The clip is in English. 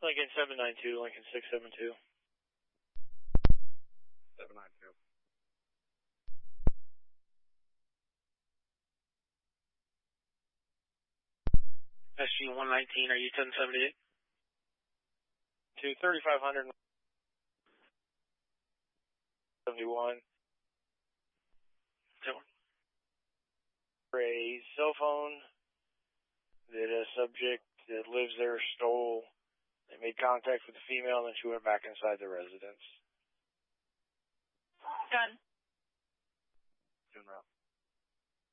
Lincoln 792, Lincoln 672. 792. SG 119, are you 1078? To 3500 71. A cell phone that a subject that lives there stole. They made contact with the female, and then she went back inside the residence. Done.